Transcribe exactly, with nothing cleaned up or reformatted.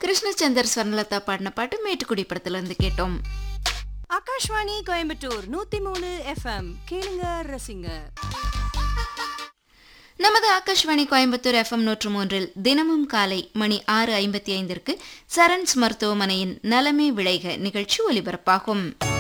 கிருஷ்ணச்சந்தர் ஸ்வர்ணலதா பாடின பாட்டு மேட்டுக்குடி படத்துல இருந்து கேட்டோம். ஆகாஷ்வாணி கோயம்புத்தூர் நூத்தி மூணு எஃப்எம் கேளுங்க ரசிங்க. நமது ஆகாஷ்வாணி கோயம்புத்தூர் எஃப்எம் நூற்று மூன்றில் தினமும் காலை மணி ஆறு ஐம்பத்தி ஐந்திற்கு சரண்ஸ் மருத்துவமனையின் நலமே விளைக நிகழ்ச்சி ஒலிபரப்பாகும்.